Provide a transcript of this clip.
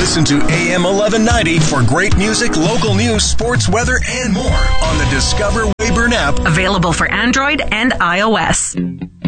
Listen to AM 1190 for great music, local news, sports, weather, and more on the Discover Wayburn app. Available for Android and iOS.